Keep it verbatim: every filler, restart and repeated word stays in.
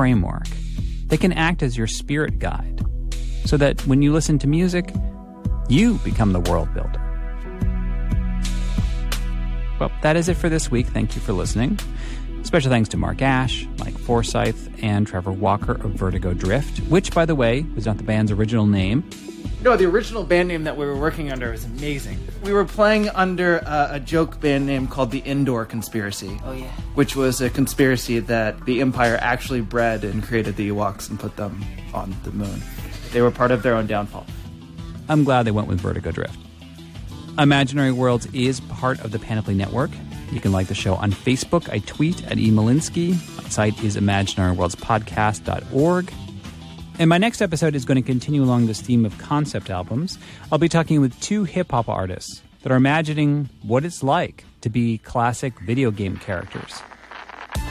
framework. They can act as your spirit guide, so that when you listen to music, you become the world builder. Well, that is it for this week. Thank you for listening. Special thanks to Mark Ash, Mike Forsyth, and Trevor Walker of Vertigo Drift, which, by the way, was not the band's original name. No, the original band name that we were working under was amazing. We were playing under uh, a joke band name called the Indoor Conspiracy. Oh, yeah. Which was a conspiracy that the Empire actually bred and created the Ewoks and put them on the moon. They were part of their own downfall. I'm glad they went with Vertigo Drift. Imaginary Worlds is part of the Panoply Network. You can like the show on Facebook. I tweet at E. Malinsky. My site is imaginary worlds podcast dot org. And my next episode is going to continue along this theme of concept albums. I'll be talking with two hip-hop artists that are imagining what it's like to be classic video game characters.